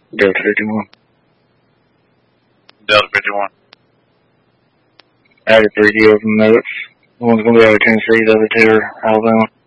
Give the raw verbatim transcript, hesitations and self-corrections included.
Delta fifty-one. Delta fifty-one. I had three deals in notes. One's going to be out of Tennessee, the other two are Alabama.